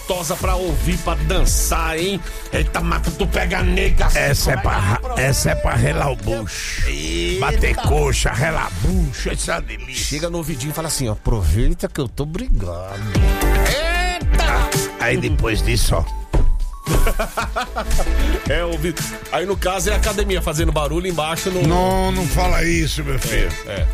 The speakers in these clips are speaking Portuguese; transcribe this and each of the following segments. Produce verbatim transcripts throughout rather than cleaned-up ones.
gostosa pra ouvir, pra dançar, hein? Eita, mata, tu pega a nega. Essa é pra, essa é pra relar o bucho. Eita. Bater coxa, relar bucho, essa é uma delícia. Chega no ouvidinho e fala assim, ó, aproveita que eu tô brigando. Eita! Ah, aí depois disso, ó. É, ouvido. Aí no caso é a academia fazendo barulho embaixo no... Não, não fala isso, meu filho. É, é.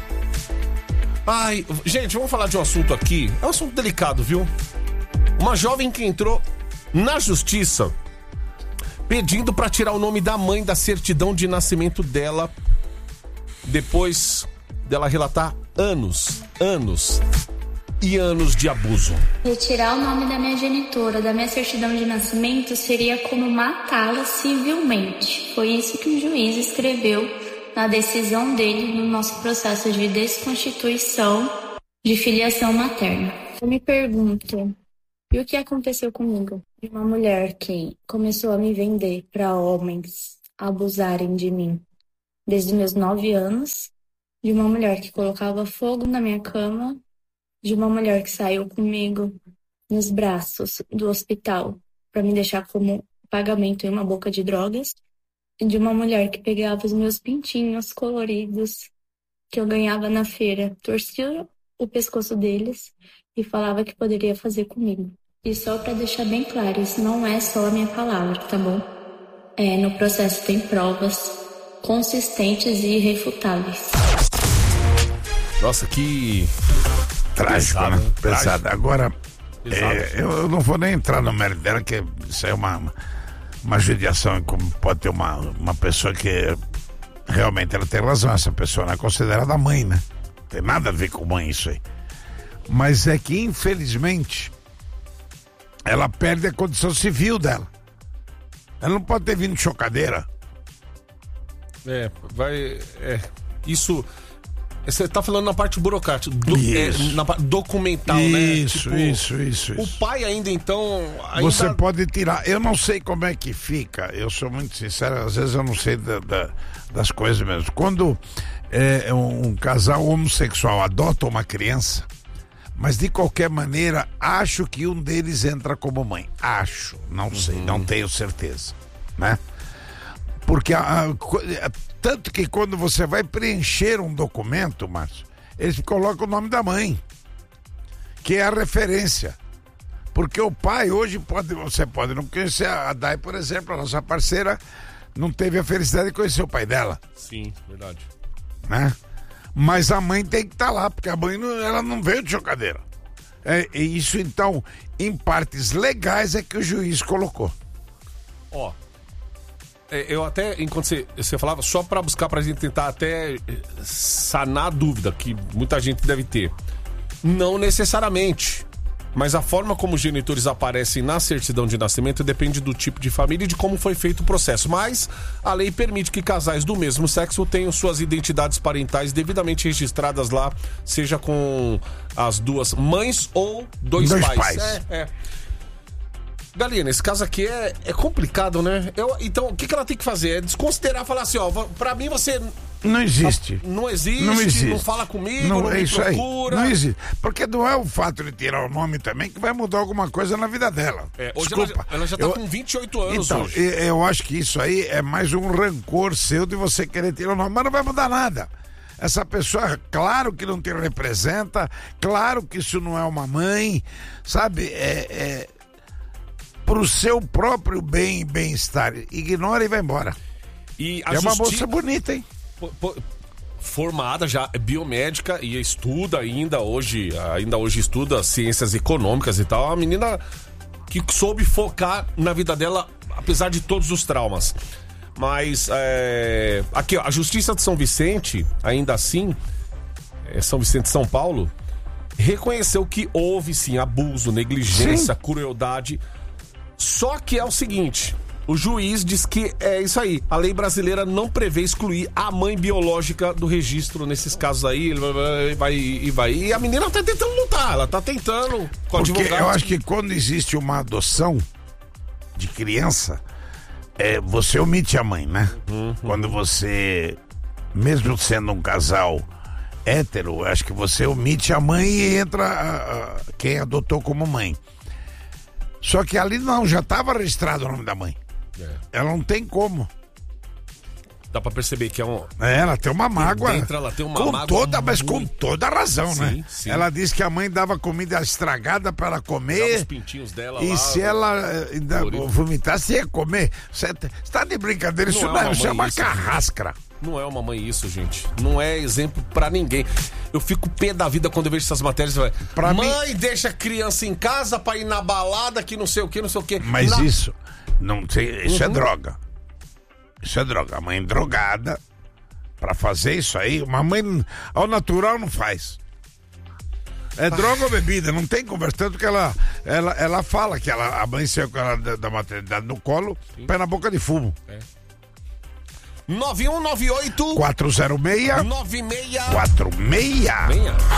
Ai, gente, vamos falar de um assunto aqui. É um assunto delicado, viu? Uma jovem que entrou na justiça pedindo pra tirar o nome da mãe da certidão de nascimento dela depois dela relatar anos, anos e anos de abuso. Retirar o nome da minha genitora da minha certidão de nascimento seria como matá-la civilmente. Foi isso que o juiz escreveu na decisão dele no nosso processo de desconstituição de filiação materna. Eu me pergunto, e o que aconteceu comigo? De uma mulher que começou a me vender para homens abusarem de mim desde meus nove anos, de uma mulher que colocava fogo na minha cama, de uma mulher que saiu comigo nos braços do hospital para me deixar como pagamento em uma boca de drogas, e de uma mulher que pegava os meus pintinhos coloridos que eu ganhava na feira, torcia o pescoço deles e falava que poderia fazer comigo. E só para deixar bem claro, isso não é só a minha palavra, tá bom? É, no processo tem provas consistentes e irrefutáveis. Nossa, que... Trágico, pesado, né? Trágico. Pesado. Agora, É, eu, eu não vou nem entrar no mérito dela, que isso é uma, uma judiação, como pode ter uma, uma pessoa que realmente ela tem razão, essa pessoa não é considerada mãe, né? Não tem nada a ver com mãe isso aí. Mas é que, infelizmente, ela perde a condição civil dela. Ela não pode ter vindo de chocadeira. É, vai... É, isso... Você tá falando na parte burocrática, do, é, na parte documental, isso, né? Isso, tipo, isso, isso, O isso. pai ainda, então... Ainda... Você pode tirar. Eu não sei como é que fica. Eu sou muito sincero, às vezes eu não sei da, da, das coisas mesmo. Quando é, um, um casal homossexual adota uma criança, mas de qualquer maneira, acho que um deles entra como mãe. Acho, não uhum. sei, não tenho certeza, né? Porque a, a, a, tanto que quando você vai preencher um documento, Márcio, eles colocam o nome da mãe, que é a referência. Porque o pai hoje pode, você pode não conhecer a Dai, por exemplo, a nossa parceira não teve a felicidade de conhecer o pai dela. Sim, verdade. Né? Mas a mãe tem que estar lá, porque a mãe não, ela não veio de chocadeira. É, e isso então, em partes legais, é que o juiz colocou. Ó, eu até, enquanto você, você falava, só pra buscar pra gente tentar até sanar a dúvida que muita gente deve ter. Não necessariamente, mas a forma como os genitores aparecem na certidão de nascimento depende do tipo de família e de como foi feito o processo. Mas a lei permite que casais do mesmo sexo tenham suas identidades parentais devidamente registradas lá, seja com as duas mães ou dois, dois pais. pais. É, é. Galinha, nesse caso aqui é, é complicado, né? Eu, então, o que, que ela tem que fazer? É desconsiderar, falar assim, ó, pra mim você... Não existe. Não existe, não, existe. não fala comigo, não, não é me isso procura. Aí. Não existe. Porque não é o fato de tirar o nome também que vai mudar alguma coisa na vida dela. É, hoje Desculpa. Ela, ela já tá eu, com vinte e oito anos então, hoje. Eu acho que isso aí é mais um rancor seu de você querer tirar o nome, mas não vai mudar nada. Essa pessoa, claro que não te representa, claro que isso não é uma mãe, sabe? É... é pro seu próprio bem e bem-estar. Ignora e vai embora. E a é uma justi... moça bonita, hein? P- p- formada já, é biomédica e estuda ainda hoje, ainda hoje estuda ciências econômicas e tal. Uma menina que soube focar na vida dela, apesar de todos os traumas. Mas, é... aqui, ó, a Justiça de São Vicente, ainda assim, é São Vicente de São Paulo, reconheceu que houve, sim, abuso, negligência, sim. crueldade. Só que é o seguinte, o juiz diz que é isso aí, a lei brasileira não prevê excluir a mãe biológica do registro nesses casos aí, ele vai e vai. E a menina tá tentando lutar, ela tá tentando com o Porque advogado. eu acho que quando existe uma adoção de criança, é, você omite a mãe, né? Uhum. Quando você, mesmo sendo um casal hétero, acho que você omite a mãe e entra a, a, quem adotou como mãe. Só que ali não, já estava registrado o nome da mãe. É. Ela não tem como. Dá pra perceber que é um... É, ela tem uma mágoa. Dentro ela tem uma com mágoa toda, mas muito... com toda a razão, sim, né? Sim. Ela disse que a mãe dava comida estragada para ela comer. Dava os pintinhos dela e lá, se ela ainda vomitasse, ia comer. Você tá de brincadeira, isso não não, é uma, isso é uma isso, carrasca. Não é uma mãe isso, gente. Não é exemplo pra ninguém. Eu fico pé da vida quando eu vejo essas matérias. Pra mãe mim... deixa a criança em casa pra ir na balada, que não sei o que, não sei o que. Mas na... isso, não sei, isso uhum. é droga. Isso é droga. A mãe drogada, pra fazer isso aí, uma mãe ao natural não faz. É ah. droga ou bebida, não tem conversa. Tanto que ela, ela, ela fala que ela, a mãe saiu com ela da, da maternidade no colo, Sim. pé na boca de fumo. É. nove um nove oito quatro zero seis nove seis quatro seis